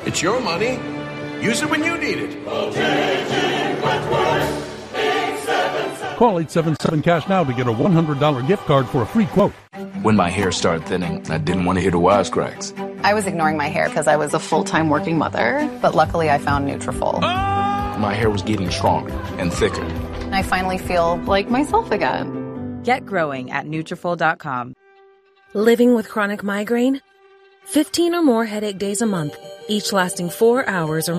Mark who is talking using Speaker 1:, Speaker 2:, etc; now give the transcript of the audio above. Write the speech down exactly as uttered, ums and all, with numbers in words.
Speaker 1: It's your money. Use it when you need it.
Speaker 2: Call eight seven seven cash now to get a one hundred dollars gift card for a free quote.
Speaker 3: When my hair started thinning, I didn't want to hear the wisecracks.
Speaker 4: I was ignoring my hair because I was a full-time working mother, but luckily I found Nutrafol.
Speaker 3: My hair was getting stronger and thicker.
Speaker 4: And I finally feel like myself again.
Speaker 5: Get growing at Nutrafol dot com.
Speaker 6: Living with chronic migraine? fifteen or more headache days a month, each lasting four hours or